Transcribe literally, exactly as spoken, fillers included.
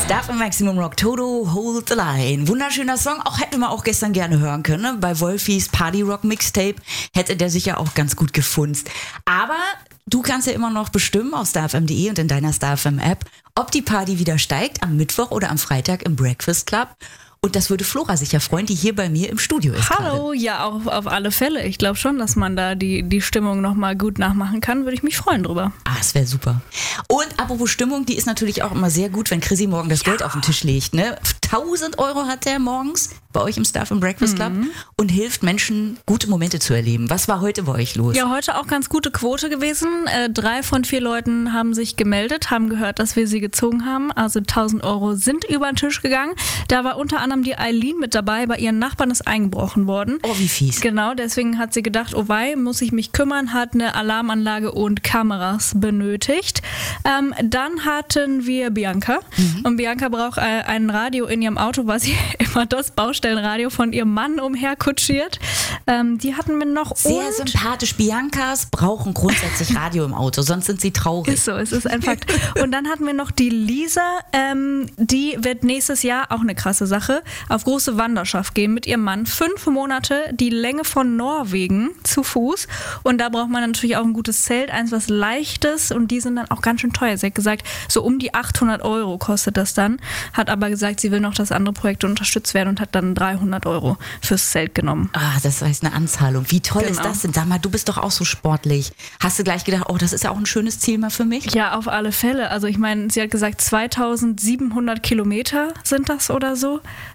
Darf im Maximum Rock Toto Hold the Line. Wunderschöner Song, auch hätte man auch gestern gerne hören können. Ne? Bei Wolfis Party Rock Mixtape hätte der sicher auch ganz gut gefunzt. Aber du kannst ja immer noch bestimmen auf starfm punkt de und in deiner StarFM App, ob die Party wieder steigt am Mittwoch oder am Freitag im Breakfast Club. Und das würde Flora sicher freuen, die hier bei mir im Studio ist. Hallo, grade. ja, auf, auf alle Fälle. Ich glaube schon, dass man da die, die Stimmung nochmal gut nachmachen kann. Würde ich mich freuen drüber. Ah, das wäre super. Und apropos Stimmung, die ist natürlich auch immer sehr gut, wenn Chrissy morgen das ja. Geld auf den Tisch legt. Ne? tausend Euro hat der morgens bei euch im Staff im Breakfast Club mhm. und hilft Menschen, gute Momente zu erleben. Was war heute bei euch los? Ja, heute auch ganz gute Quote gewesen. Äh, drei von vier Leuten haben sich gemeldet, haben gehört, dass wir sie gezogen haben. Also tausend Euro sind über den Tisch gegangen. Da war unter anderem die Eileen mit dabei. Bei ihren Nachbarn ist eingebrochen worden. Oh, wie fies. Genau, deswegen hat sie gedacht, oh wei, muss ich mich kümmern, hat eine Alarmanlage und Kameras benötigt. Ähm, dann hatten wir Bianca. Mhm. Und Bianca braucht äh, ein Radio in ihrem Auto, weil sie immer das Baustellenradio von ihrem Mann umherkutschiert. Ähm, die hatten wir noch. Sehr und sympathisch. Biancas brauchen grundsätzlich Radio im Auto, sonst sind sie traurig. Ist so, es ist ein Fakt. Und dann hatten wir noch die Lisa, ähm, die wird nächstes Jahr, auch eine krasse Sache, auf große Wanderschaft gehen mit ihrem Mann. Fünf Monate, die Länge von Norwegen zu Fuß. Und da braucht man natürlich auch ein gutes Zelt, eins was leichtes, und die sind dann auch ganz schön teuer. Sie hat gesagt, so um die achthundert Euro kostet das dann, hat aber gesagt, sie will noch, dass andere Projekte unterstützt werden und hat dann dreihundert Euro fürs Zelt genommen. Ah, das heißt eine Anzahlung. Wie toll genau. ist das denn? Sag mal, du bist doch auch so sportlich. Hast du gleich gedacht, oh, das ist ja auch ein schönes Ziel mal für mich? Ja, auf alle Fälle. Also ich meine, sie hat gesagt, zweitausendsiebenhundert Kilometer sind das oder so.